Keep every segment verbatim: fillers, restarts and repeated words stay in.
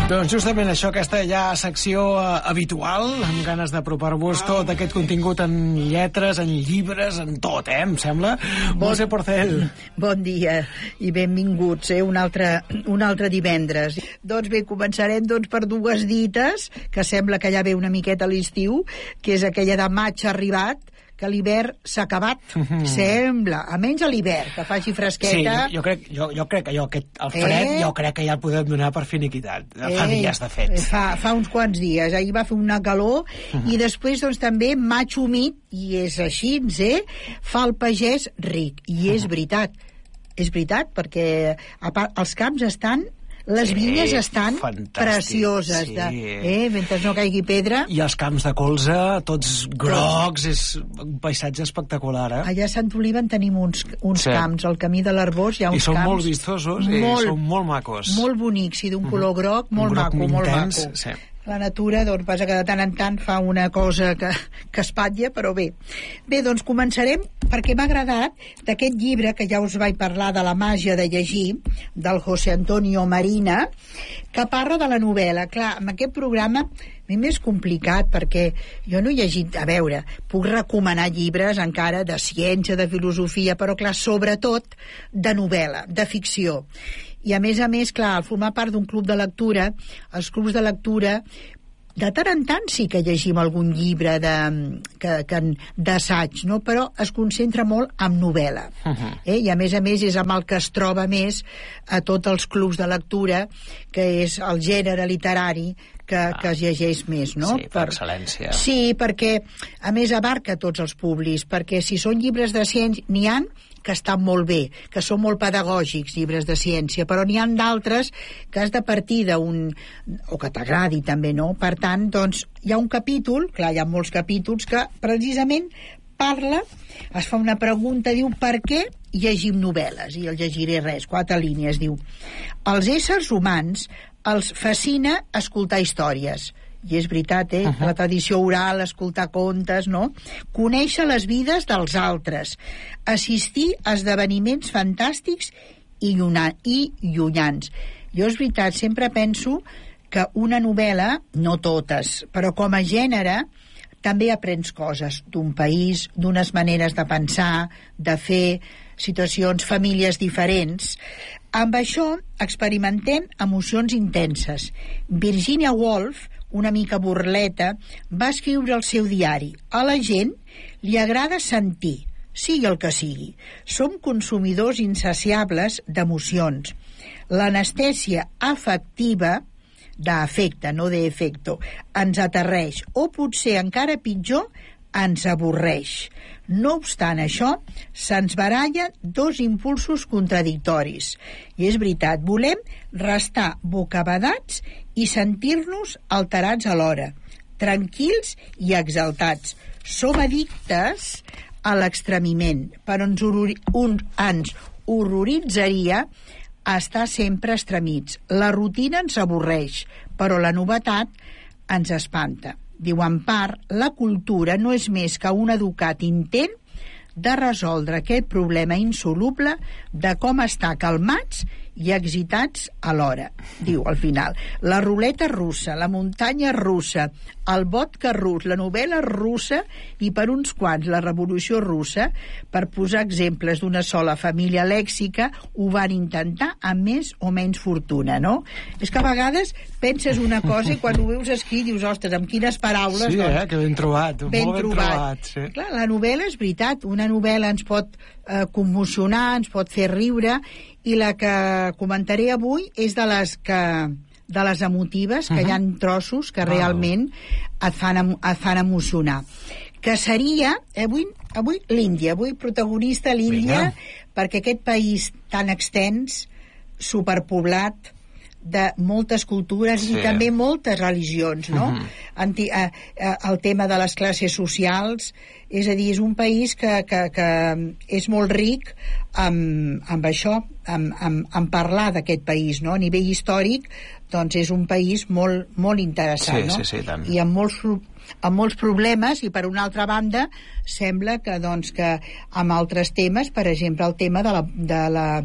Doncs justament això, aquesta ja secció uh, habitual, amb ganes d'apropar-vos tot aquest contingut en lletres, en llibres, en tot, eh, em sembla. Bon, Montse Porcel. Bon dia i benvinguts, eh, un altre, un altre divendres. Doncs bé, començarem doncs, per dues dites, que sembla que ja ve una miqueta a l'estiu, que és aquella de maig arribat, que l'hivern s'ha acabat, mm-hmm. sembla, almenys a l'hivern, que faci fresqueta. Sí, jo, jo, crec, jo, jo crec que jo, aquest, el fred, eh? jo crec que ja el podem donar per finiquitat. Eh? Fa dies, de fet. Fa, fa uns quants dies. Ahir va fer una calor, mm-hmm. i després doncs, també maig humit, i és així, eh? Fa el pagès ric. I és mm-hmm. veritat. És veritat, perquè a part, els camps estan... Les sí, vinyes estan fantàstic, precioses, sí. de, eh, mentre no caigui pedra. I els camps de colza, tots grocs, és un paisatge espectacular, eh? Allà a Sant Oliva en tenim uns, uns sí. camps, al camí de l'Arbós hi ha uns I són camps... molt vistosos, i molt, són molt macos. Molt bonics, i d'un color groc, molt groc maco, intens, molt maco. Sí. La natura, doncs, passa que de tant en tant fa una cosa que, que espatlla, però bé. Bé, doncs començarem perquè m'ha agradat d'aquest llibre que ja us vaig parlar de la màgia de llegir, del José Antonio Marina, que parla de la novel·la. Clar, amb aquest programa a mi m'és complicat perquè jo no he llegit, a veure, puc recomanar llibres encara de ciència, de filosofia, però clar, sobretot de novel·la, de ficció. I a més a més, clar, al formar part d'un club de lectura, els clubs de lectura, de tant en tant sí que llegim algun llibre de, que, que, d'assaig, no? Però es concentra molt en novel·la. Uh-huh. Eh? I a més a més és amb el que es troba més a tots els clubs de lectura, que és el gènere literari que, ah. que es llegeix més, no? Sí, per, per excel·lència. Sí, perquè a més abarca tots els públics, perquè si són llibres de ciència, n'hi ha que estan molt bé, que són molt pedagògics, llibres de ciència, però n'hi ha d'altres que has de partir d'un... o que t'agradi també, no? Per tant, doncs, hi ha un capítol, clar, hi ha molts capítols, que precisament parla, es fa una pregunta, diu, per què llegim novel·les? I el llegiré res, quatre línies, diu. Els éssers humans els fascina escoltar històries. I és veritat, eh? Uh-huh. La tradició oral, escoltar contes, no? Conèixer les vides dels altres, assistir a esdeveniments fantàstics i, lluna, i llunyans. Jo, és veritat, sempre penso que una novel·la, no totes, però com a gènere, també aprens coses d'un país, d'unes maneres de pensar, de fer, situacions, famílies diferents. Amb això experimentem emocions intenses. Virginia Woolf, una mica burleta, va escriure al seu diari: a la gent li agrada sentir, sigui el que sigui. Som consumidors insaciables d'emocions. L'anestèsia afectiva, d'afecte, no d'efecto, ens aterreix, o potser encara pitjor, ens avorreix. No obstant això, se'ns barallen dos impulsos contradictoris. I és veritat, volem restar bocabadats i sentir-nos alterats alhora, tranquils i exaltats. Som addictes a l'extremiment, però ens, horror, un, ens horroritzaria estar sempre estremits. La rutina ens avorreix, però la novetat ens espanta. Diu, en part, la cultura no és més que un educat intent de resoldre aquest problema insoluble de com estar calmats i excitats alhora. Diu, al final, la ruleta russa, la muntanya russa, el vodka rus, la novel·la russa i per uns quants la revolució russa, per posar exemples d'una sola família lèxica, ho van intentar amb més o menys fortuna, no? És que a vegades penses una cosa i quan ho veus escrit dius, ostres, amb quines paraules... Sí, doncs, eh, que ben trobat, ben molt ben trobat. trobat sí. Clar, la novel·la és veritat, una novel·la ens pot eh, commocionar, ens pot fer riure, i la que comentaré avui és de les que de les emotives, que uh-huh. hi ha trossos que realment et fan, et fan emocionar. Que seria, avui, avui l'Índia, avui protagonista l'Índia, perquè aquest país tan extens, superpoblat, de moltes cultures sí. i també moltes religions, no? Uh-huh. Anti, eh, eh, el tema de les classes socials, és a dir, és un país que, que, que és molt ric amb, amb això, amb, amb, amb parlar d'aquest país, no? A nivell històric, doncs és un país molt, molt interessant, sí, no? Sí, sí, tant. I amb molts, amb molts problemes, i per una altra banda sembla que, doncs, que amb altres temes, per exemple el tema de la, de la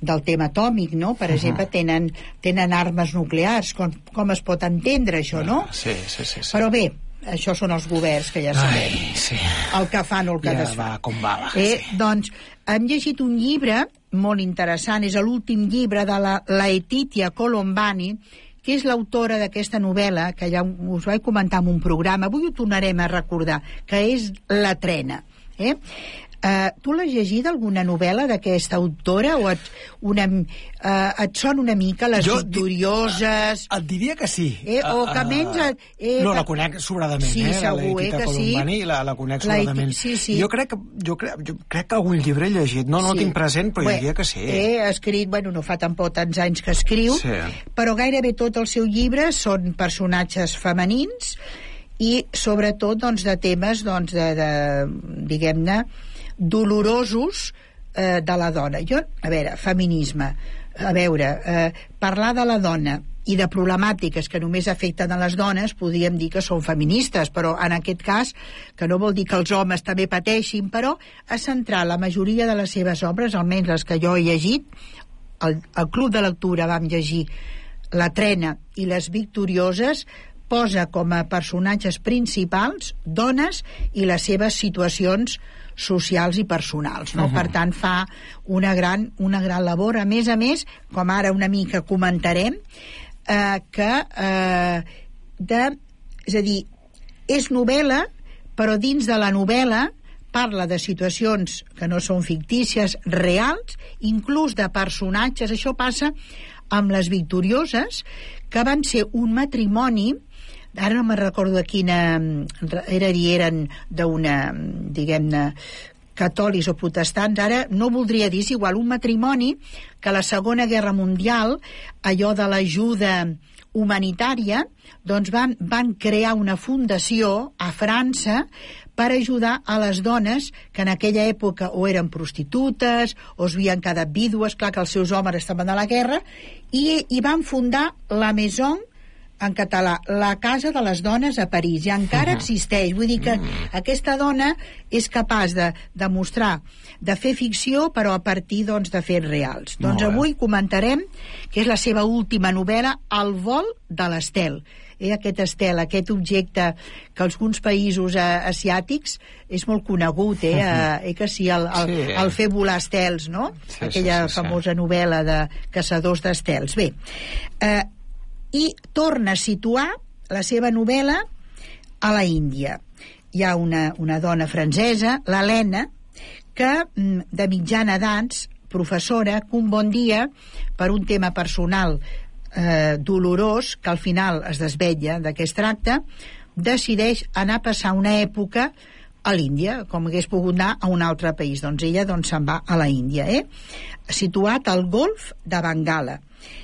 del tema atòmic, no? Per uh-huh. exemple, tenen, tenen armes nuclears. Com, com es pot entendre això, no? Uh, sí, sí, sí, sí. Però bé, això són els governs, que ja sabem. Ai, sí. El que fan o el que ja desfan. va com va, va. Eh, Sí. Doncs hem llegit un llibre molt interessant, és l'últim llibre de la Laetitia Colombani, que és l'autora d'aquesta novel·la, que ja us vaig comentar en un programa, avui ho tornarem a recordar, que és La trena. Eh? Uh, tu l'has llegit, alguna novel·la d'aquesta autora, o et, una, uh, et sona una mica Les Jo Victorioses? Di, et diria que sí. Eh, o que menys... Eh, no, la conec sobradament, sí, eh? segur, la eh, que Colombani, sí. la, la conec La sobradament. sí, sí. Jo, crec que, jo, crec, jo crec que algun llibre he llegit. No, no sí. el tinc present, però Bé, jo diria que sí. He escrit, bueno, no fa tampoc tants anys que escriu, Sí. però gairebé tot el seu llibre són personatges femenins i sobretot doncs, de temes doncs, de, de, diguem-ne, dolorosos eh, de la dona. Jo, a veure, feminisme, a veure, eh, parlar de la dona i de problemàtiques que només afecten a les dones, podríem dir que són feministes, però en aquest cas, que no vol dir que els homes també pateixin, però a centrar la majoria de les seves obres, almenys les que jo he llegit, al, al Club de Lectura vam llegir La trena i Les Victorioses, posa com a personatges principals dones i les seves situacions socials i personals, no? Uh-huh. Per tant, fa una gran, una gran labor. A més a més, com ara una mica comentarem, eh, que eh, de, és a dir, és novel·la, però dins de la novel·la parla de situacions que no són fictícies, reals, inclús de personatges. Això passa amb Les Victorioses, que van ser un matrimoni, ara no me'n recordo de quina era, eren d'una, diguem-ne, catòlics o protestants, ara no voldria dir, és igual, un matrimoni que a la Segona Guerra Mundial, allò de l'ajuda humanitària, doncs van, van crear una fundació a França per ajudar a les dones que en aquella època o eren prostitutes o es havien quedat vídues, clar que els seus homes estaven a la guerra, i, i van fundar la Maison, en català, la Casa de les Dones a París, i encara uh-huh. existeix. Vull dir que uh-huh. aquesta dona és capaç de demostrar, de fer ficció, però a partir doncs, de fets reals. Molt doncs avui bé. Comentarem que és la seva última novel·la, El vol de l'estel. Eh, aquest estel, aquest objecte que alguns països eh, asiàtics és molt conegut, eh, uh-huh. eh que sí, el, el, sí, el fer volar estels, no? Sí, aquella sí, sí, famosa sí. novel·la de caçadors d'estels. Bé, eh, i torna a situar la seva novel·la a la Índia. Hi ha una, una dona francesa, l'Helena, que de mitjana edats, professora, que un bon dia, per un tema personal eh, dolorós, que al final es desvetlla de què es tracta, decideix anar a passar una època a l'Índia, com hagués pogut anar a un altre país. Doncs ella doncs, se'n va a la Índia, eh? situat al golf de Bengala.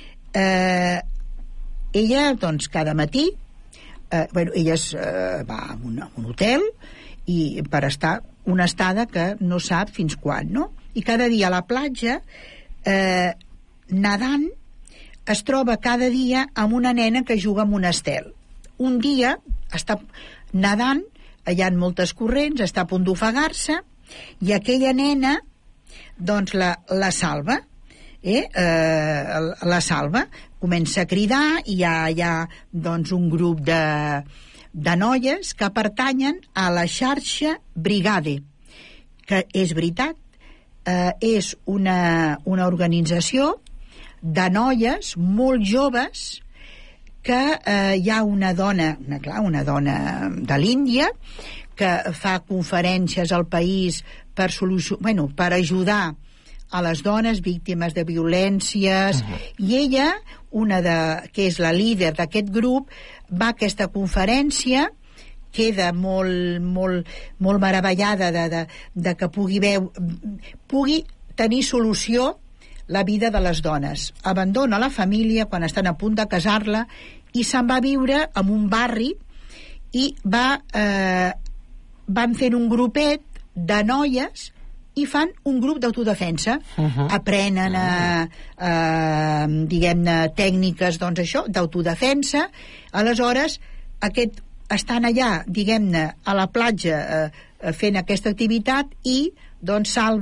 Eh, ella, doncs, cada matí, eh, bueno, ella es, eh, va a un, a un hotel i per estar una estada que no sap fins quan, no? I cada dia a la platja, eh, nedant, es troba cada dia amb una nena que juga amb un estel. Un dia està nedant, allà en moltes corrents, està a punt d'ofegar-se, i aquella nena doncs la, la salva, eh? Eh, la salva, comença a cridar, i hi ha, hi ha doncs, un grup de, de noies que pertanyen a la xarxa Brigade, que és veritat, eh, és una, una organització de noies molt joves que eh, hi ha una dona, una, clar, una dona de l'Índia que fa conferències al país per, solucion... bueno, per ajudar a les dones víctimes de violències, uh-huh. i ella, una de, que és la líder d'aquest grup, va a aquesta conferència, queda molt, molt, molt meravellada de, de, de que pugui, veu, pugui tenir solució la vida de les dones. Abandona la família quan estan a punt de casar-la i se'n va viure en un barri i va, eh, van fent un grupet de noies i fan un grup d'autodefensa. Uh-huh. Aprenen a, a diguem-ne, tècniques, doncs això, d'autodefensa. Aleshores, aquest, estan allà, diguem-ne, a la platja eh, fent aquesta activitat i, doncs, salven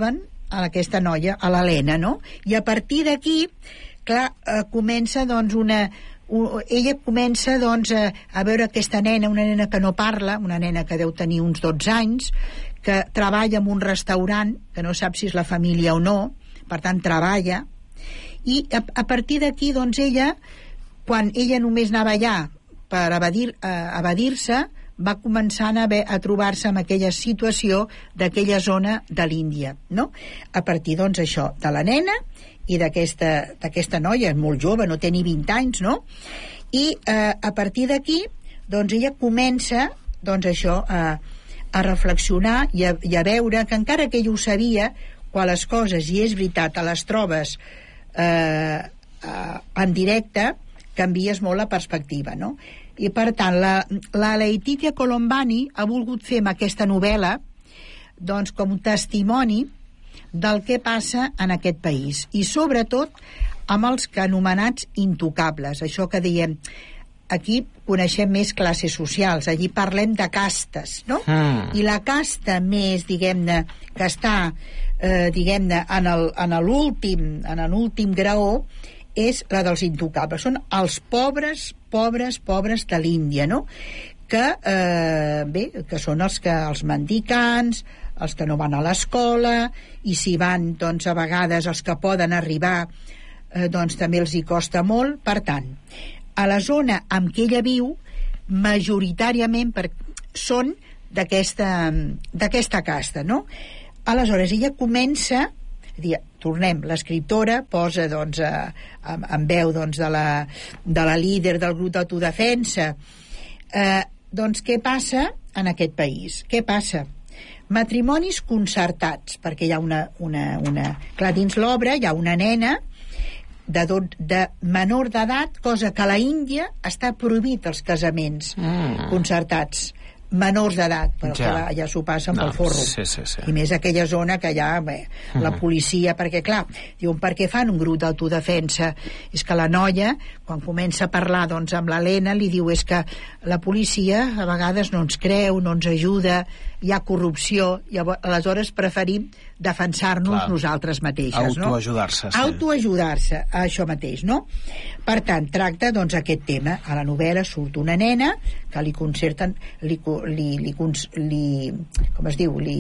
a aquesta noia, a l'Helena, no? I a partir d'aquí, clar, eh, comença, doncs, una... Un, ella comença, doncs, a, a veure aquesta nena, una nena que no parla, una nena que deu tenir uns dotze anys, que treballa en un restaurant, que no sap si és la família o no, per tant, treballa, i a, a partir d'aquí, doncs, ella, quan ella només anava allà per evadir, eh, evadir-se, va començar a, a trobar-se en aquella situació d'aquella zona de l'Índia, no? A partir, doncs, això, de la nena i d'aquesta d'aquesta noia, molt jove, no té ni vint anys, no? I eh, a partir d'aquí, doncs, ella comença, doncs, això, a, a reflexionar i a, i a veure que encara que ella ho sabia, quan les coses, i és veritat, a les trobes eh, eh, en directe, canvies molt la perspectiva, no? I per tant, la, la Laetitia Colombani ha volgut fer amb aquesta novel·la, doncs, com un testimoni del que passa en aquest país, i sobretot amb els que anomenats intocables, això que diem, aquí coneixem més classes socials, allí parlem de castes, no? Mm. I la casta més, diguem-ne, que està, eh, diguem-ne, en el, en l'últim, en l'últim graó, és la dels intocables. Són els pobres, pobres, pobres de l'Índia, no? Que, eh, bé, que són els que els mendicants, els que no van a l'escola, i si van, doncs, a vegades els que poden arribar, eh, doncs, també els hi costa molt. Per tant, a la zona en què ella viu, majoritàriament per, són d'aquesta d'aquesta casta, no? Aleshores, ella comença, dir, tornem, l'escriptora posa, doncs, a, a, en veu, doncs, de la, de la líder del grup d'autodefensa, eh, doncs, què passa en aquest país? Què passa? Matrimonis concertats, perquè hi ha una... una, una clar, dins l'obra hi ha una nena de, do, de menor d'edat, cosa que a la Índia està prohibit els casaments mm. concertats, menors d'edat, però ja, clar, ja s'ho passen no, pel forro. Sí, sí, sí. I més aquella zona que ja, bé, uh-huh. la policia, perquè clar, diuen, per què fan un grup d'autodefensa? És que la noia, quan comença a parlar, doncs, amb l'Helena, li diu, és que la policia a vegades no ens creu, no ens ajuda, hi ha corrupció, i aleshores preferim defensar-nos clar. Nosaltres mateixes, no? Autoajudar-se. Sí. Autoajudar-se, a això mateix, no? Per tant, tracta, doncs, aquest tema. A la novel·la surt una nena que li concerten, li, li, li, li com es diu, li,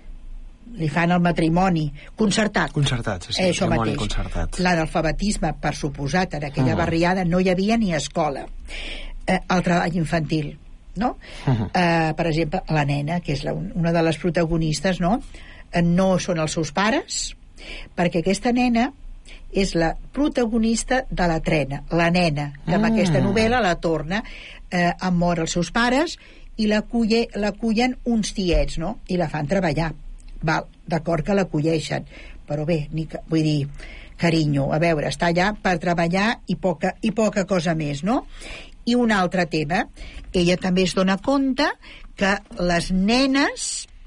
li fan el matrimoni concertat. Concertat, sí, sí. Eh, això mateix. Concertat. L'analfabetisme, per suposat, en aquella uh-huh. barriada no hi havia ni escola. Eh, el treball infantil, no? Uh-huh. Eh, per exemple, la nena, que és la, una de les protagonistes, no? Eh, no són els seus pares, perquè aquesta nena és la protagonista de la trena, la nena, que amb mm. aquesta novel·la la torna, eh, han mort els seus pares i l'acullen uns tiets, no? I la fan treballar. Val, d'acord que l'acolleixen, però bé, ni que, vull dir, carinyo, a veure, està allà per treballar i poca, i poca cosa més, no? I un altre tema, ella també es dona compte que les nenes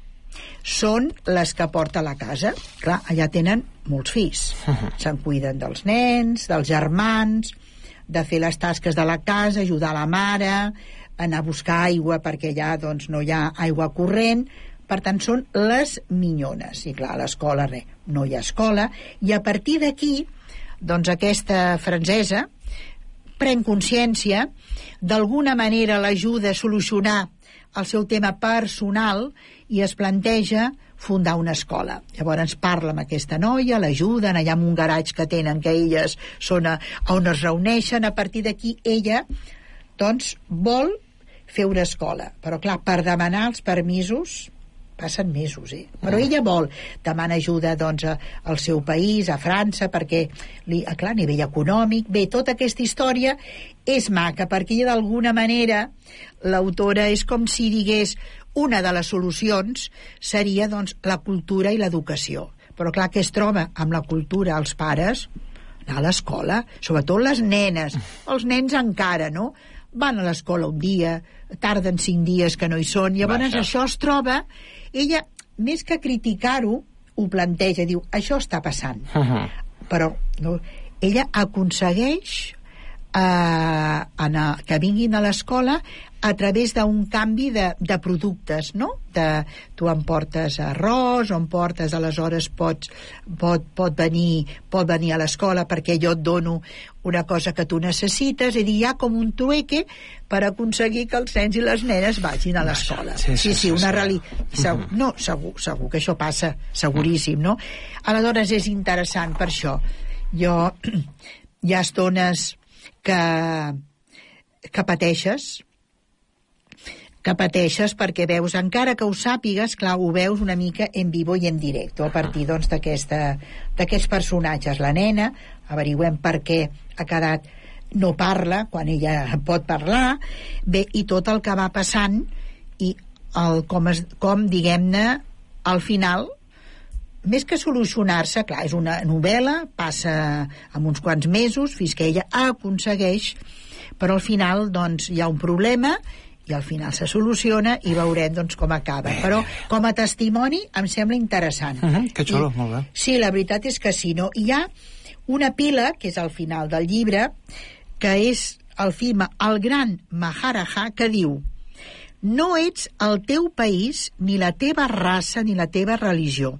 són les que porta a la casa. Clar, allà tenen molts fills. Uh-huh. Se'n cuiden dels nens, dels germans, de fer les tasques de la casa, ajudar la mare, anar a buscar aigua perquè allà, doncs, no hi ha aigua corrent. Per tant, són les minyones. I clar, a l'escola, res, no hi ha escola. I a partir d'aquí, doncs, aquesta francesa pren consciència, d'alguna manera l'ajuda a solucionar el seu tema personal i es planteja fundar una escola. Llavors parla amb aquesta noia, l'ajuden allà en un garatge que tenen, que elles són a, on es reuneixen. A partir d'aquí ella, doncs, vol fer una escola, però clar, per demanar els permisos passen mesos, eh? Però ella vol, demana ajuda, doncs, a, al seu país, a França, perquè, li, clar, a nivell econòmic, bé, tota aquesta història és maca, perquè ella d'alguna manera, l'autora és com si digués, una de les solucions seria, doncs, la cultura i l'educació. Però clar, que es troba amb la cultura els pares, anar a l'escola, sobretot les nenes, els nens encara, no? Van a l'escola un dia, tarden cinc dies que no hi són, llavors Vaja. Això es troba, ella, més que criticar-ho, ho planteja, diu, això està passant. Uh-huh. Però no, ella aconsegueix eh, en a, que vinguin a l'escola a través d'un canvi de, de productes, no? De, tu em portes arròs, o em portes, aleshores pots, pot, pot, venir, pot venir a l'escola perquè jo et dono una cosa que tu necessites, és a dir, hi ha com un trueque per aconseguir que els nens i les nenes vagin a l'escola. Sí, sí, sí, sí, una sí. realitat. Segur, no, segur, segur que això passa, seguríssim, no? Aleshores és interessant per això. Jo, hi ha estones que, que pateixes, que pateixes perquè veus, encara que ho sàpigues, clar, ho veus una mica en vivo i en directe, a partir doncs d'aquests personatges. La nena, averiguem per què ha quedat, no parla, quan ella pot parlar, bé, i tot el que va passant, i el, com, es, com diguem-ne, al final, més que solucionar-se, clar, és una novel·la, passa en uns quants mesos, fins que ella aconsegueix, però al final, doncs, hi ha un problema, i al final se soluciona i veurem doncs com acaba, però com a testimoni em sembla interessant. Uh -huh, que xulo, I, molt bé. Sí, la veritat és que sí, no? Hi ha una pila, que és al final del llibre, que és el film El gran Maharaja, que diu: no ets el teu país, ni la teva raça, ni la teva religió.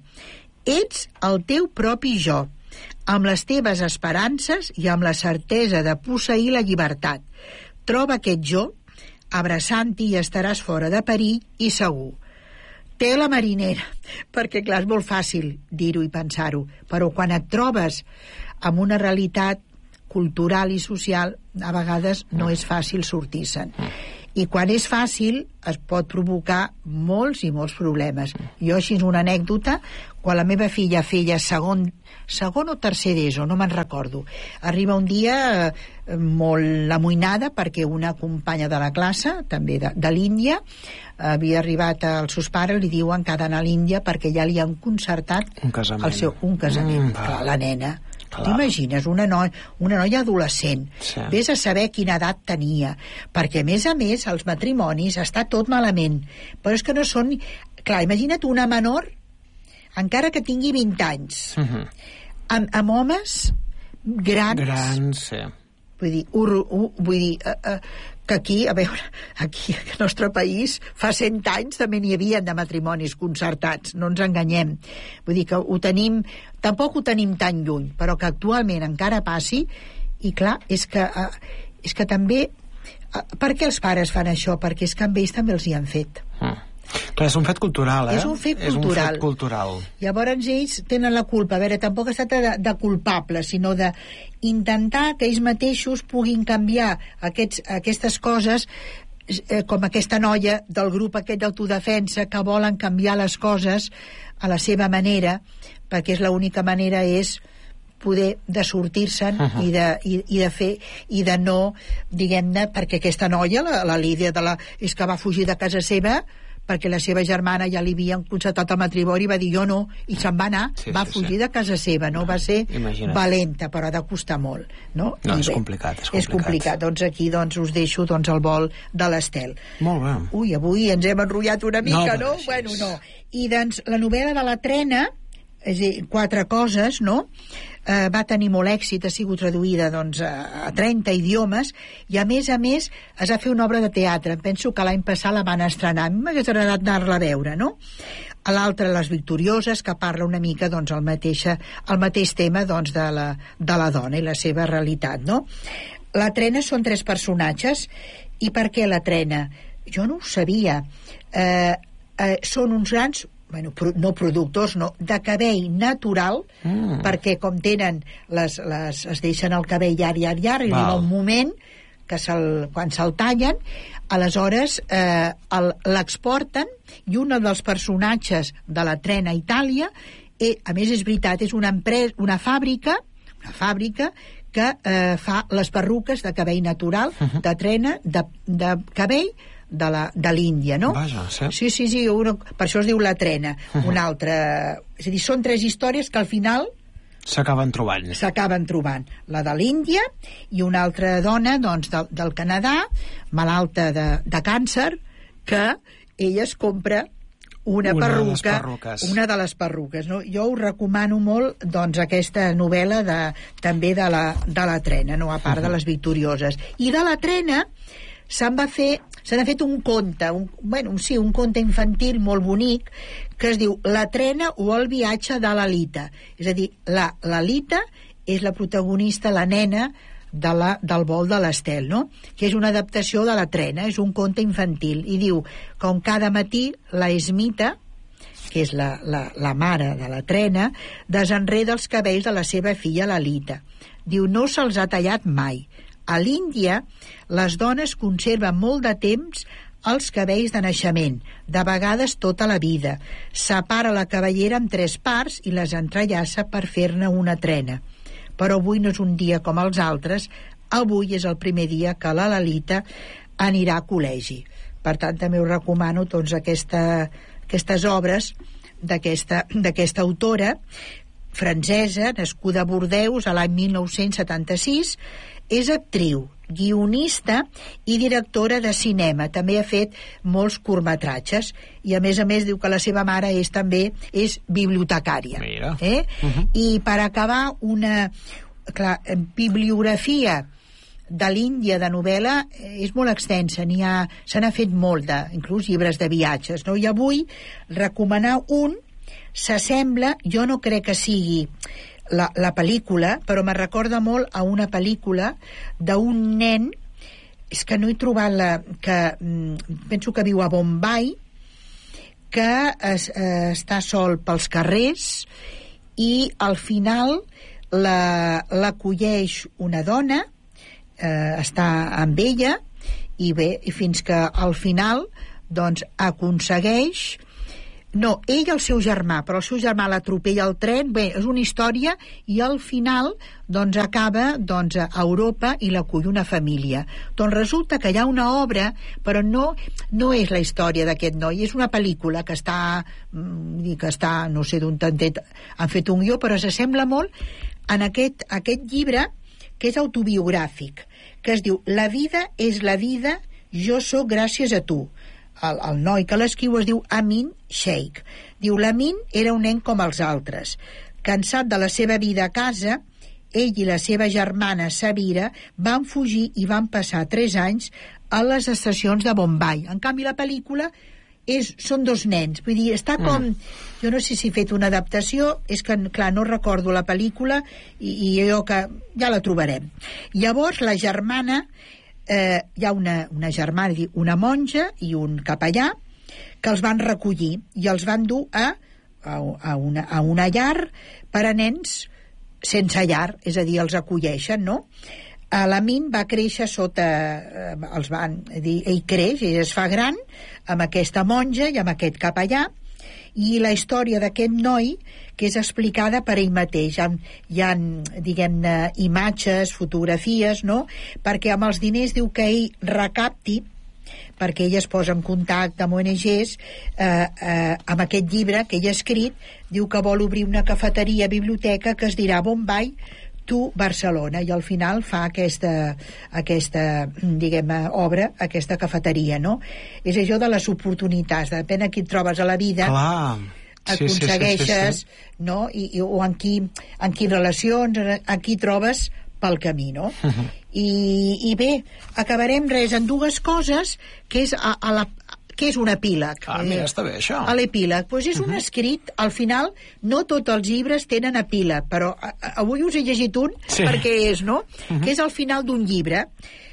Ets el teu propi jo, amb les teves esperances i amb la certesa de posseir la llibertat. Troba aquest jo, abraçant-hi i estaràs fora de perill i segur. Té la marinera, perquè clar, és molt fàcil dir-ho i pensar-ho, però quan et trobes amb una realitat cultural i social, a vegades no és fàcil sortir-se'n. I quan és fàcil es pot provocar molts i molts problemes. Jo, així és una anècdota, quan la meva filla feia segon, segon o tercer d'ESO, no me'n recordo, arriba un dia eh, molt amoïnada perquè una companya de la classe, també de, de l'Índia, havia arribat als seus pares, li diuen que ha d'anar a l'Índia perquè ja li han concertat un casament. El seu, un casament. Mm, clar, la nena. T'imagines, una, noi, una noia adolescent, sí. Ves a saber quina edat tenia, perquè a més a més els matrimonis està tot malament, però és que no són... Clar, imagina't una menor, encara que tingui vint anys, uh-huh. amb, amb homes grans, grans sí. vull dir, ur, ur, vull dir uh, uh, que aquí, a veure, aquí al nostre país fa cent anys també n'hi havia de matrimonis concertats, no ens enganyem, vull dir que ho tenim, tampoc ho tenim tan lluny, però que actualment encara passi, i clar, és que uh, és que també uh, per què els pares fan això? Perquè és que amb ells també els hi han fet. Mm. Clar, és un fet cultural, eh? És un fet cultural. És un fet cultural. Llavors ells tenen la culpa. A veure, tampoc es tracta de, de culpable, sinó de intentar que ells mateixos puguin canviar aquests, aquestes coses, eh, com aquesta noia del grup aquest d'autodefensa que volen canviar les coses a la seva manera, perquè és l'única manera és poder de sortir-se'n uh -huh. i, de, i, i de fer i de no, diguem-ne, perquè aquesta noia, la, la Lídia de la, és que va fugir de casa seva perquè la seva germana ja li havien concertat el matrimoni i va dir jo no, i se'n va anar, sí, va sí, fugir sí. de casa seva, no? Va ser Imagina't. valenta, però ha de costar molt, no? No, I és bé, complicat, és complicat. És complicat, doncs aquí doncs, us deixo doncs, el vol de l'Estel. Molt bé. Ui, avui ens hem enrotllat una mica, no? no? Sí, bueno, no. I doncs la novel·la de la Trena, és a dir, quatre coses, no? Eh, va tenir molt èxit, ha sigut traduïda doncs, a, a trenta idiomes, i a més a més es va fer una obra de teatre. Penso que l'any passat la van estrenar, a mi m'hagués agradat anar-la a veure, no? A l'altra, Les Victorioses, que parla una mica doncs, el, mateix, el mateix tema doncs, de, la, de la dona i la seva realitat, no? La Trena són tres personatges. I per què la Trena? Jo no ho sabia. Eh, eh, són uns grans... Bueno, no productors, no, de cabell natural, mm. perquè com tenen les, les, es deixen el cabell llarg, llarg, llarg, i arriba un moment que se'l, quan se'l tallen, aleshores eh, l'exporten, i un dels personatges de la Trena a Itàlia, eh, a més és veritat, és una empresa, una fàbrica, una fàbrica que eh, fa les perruques de cabell natural, uh-huh. de Trena, de, de cabell de la, de l'Índia, no? Vaja, sí. Sí, sí, sí, una, per això es diu La Trena. Uh-huh. Una altra... És a dir, són tres històries que al final... S'acaben trobant. S'acaben trobant. La de l'Índia i una altra dona, doncs, del, del Canadà, malalta de, de càncer, que ella es compra una, una perruca, de les perruques. una de les perruques, no? Jo us recomano molt, doncs, aquesta novel·la de, també de la, de la Trena, no? A part uh-huh. de les Victorioses. I de la Trena se'n va fer, se n'ha fet un conte, un, bueno, sí, un conte infantil molt bonic, que es diu La Trena o el viatge de la Lita. És a dir, la, la Lita és la protagonista, la nena, de la, del vol de l'Estel, no? Que és una adaptació de la Trena, és un conte infantil, i diu, com cada matí la Esmita, que és la, la, la mare de la Trena, desenreda els cabells de la seva filla, la Lita. Diu, no se'ls ha tallat mai. A l'Índia, les dones conserven molt de temps els cabells de naixement, de vegades tota la vida. Separa la cabellera en tres parts i les entrellaça per fer-ne una trena. Però avui no és un dia com els altres, avui és el primer dia que la Lalita anirà a col·legi. Per tant, també us recomano doncs, aquesta, aquestes obres d'aquesta d'aquesta autora francesa, nascuda a Bordeus a l'any mil nou-cents setanta-sis, és actriu, guionista i directora de cinema. També ha fet molts curtmetratges i a més a més diu que la seva mare és també és bibliotecària. Mira. Eh? Uh-huh. I per acabar una clar, bibliografia de l'Índia de novel·la és molt extensa, n'hi ha, se n'ha fet molt de, inclús llibres de viatges, no? I avui recomanar un s'assembla, jo no crec que sigui La, la pel·lícula, però me recorda molt a una pel·lícula d'un nen, és que no he trobat la, que mm, penso que viu a Bombay, que es, eh, està sol pels carrers i al final la, l'acolleix una dona, eh, està amb ella i bé, i fins que al final doncs aconsegueix. No, ell el seu germà, però el seu germà l'atropella al tren. Bé, és una història i al final doncs acaba doncs, a Europa i l'acull una família. Doncs resulta que hi ha una obra, però no, no és la història d'aquest noi, és una pel·lícula que està, que està no sé d'on tantet han fet un guió, però s'assembla molt en aquest, aquest llibre que és autobiogràfic, que es diu La vida és la vida, jo sóc gràcies a tu. El, el noi que l'escriu es diu Amin Sheikh. Diu, l'Amin era un nen com els altres. Cansat de la seva vida a casa, ell i la seva germana Sabira van fugir i van passar tres anys a les estacions de Bombay. En canvi, la pel·lícula és, són dos nens. Vull dir, està com... Mm. Jo no sé si he fet una adaptació, és que, clar, no recordo la pel·lícula i, i jo que... ja la trobarem. Llavors, la germana... Eh, hi ha una, una germana, una monja i un capellà que els van recollir i els van dur a, a, a, una, a una llar per a nens sense llar, és a dir, els acolleixen, no? L'Amin va créixer sota, eh, els van dir, ell creix, ell es fa gran amb aquesta monja i amb aquest capellà, i la història d'aquest noi que és explicada per ell mateix. Hi ha, hi ha diguem-ne, imatges, fotografies, no? Perquè amb els diners diu que ell recapti, perquè ell es posa en contacte amb O N Ges, eh, eh, amb aquest llibre que ell ha escrit, diu que vol obrir una cafeteria, biblioteca, que es dirà Bombay to Barcelona, i al final fa aquesta, aquesta diguem, obra, aquesta cafeteria, no? És això de les oportunitats, depèn a qui et trobes a la vida. Clar. Sí, aconsegueixes, sí, sí, sí, sí. no? I, i, o en qui, en qui relacions, en qui trobes pel camí, no? Uh-huh. I, i bé, acabarem res en dues coses, que és a, a la què és un epíleg? Ah, mira, està bé, això. A l'epíleg, doncs és un uh-huh. escrit, al final, no tots els llibres tenen epíleg, però a, a, avui us he llegit un, sí. perquè és, no? Uh-huh. Que és al final d'un llibre,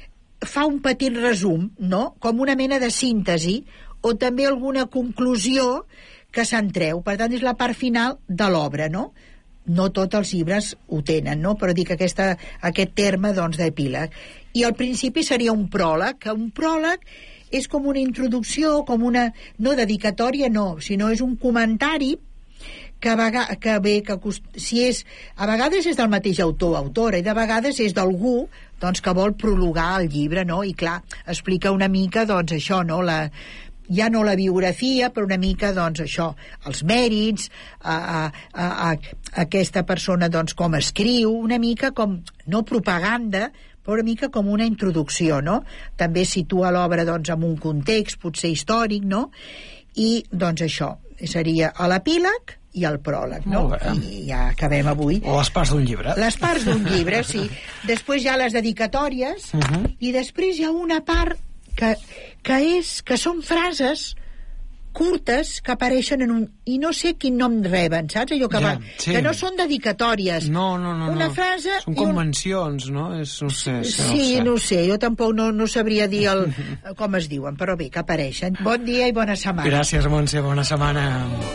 fa un petit resum, no? Com una mena de síntesi, o també alguna conclusió que se'n treu. Per tant, és la part final de l'obra, no? No tots els llibres ho tenen, no? Però dic aquesta, aquest terme, doncs, d'epíleg. I al principi seria un pròleg, que un pròleg és com una introducció, com una... no dedicatòria, no, sinó és un comentari que, a vega, que bé, que cost, si és... a vegades és del mateix autor, autora, i de vegades és d'algú doncs, que vol prologar el llibre, no? I clar, explica una mica, doncs, això, no? La, ja no la biografia, però una mica, doncs, això, els mèrits, a, a, a, a aquesta persona, doncs, com escriu, una mica com, no propaganda, però una mica com una introducció, no? També situa l'obra, doncs, en un context, potser històric, no? I, doncs, això seria l'epíleg i el pròleg, no? Molt bé. I ja acabem avui. O les parts d'un llibre. Les parts d'un llibre, sí. Després hi ha les dedicatòries, Uh -huh. i després hi ha una part que, que, és, que són frases curtes que apareixen en un... I no sé quin nom reben, saps? Allò que, Ja, va, sí. que no són dedicatòries. No, no, no. Una no. frase... Són i un- convencions, no? És, no sé, és que Sí, no no ho ho sé, jo tampoc no, no sabria dir el, com es diuen, però bé, que apareixen. Bon dia i bona setmana. Gràcies, Montse, bona setmana.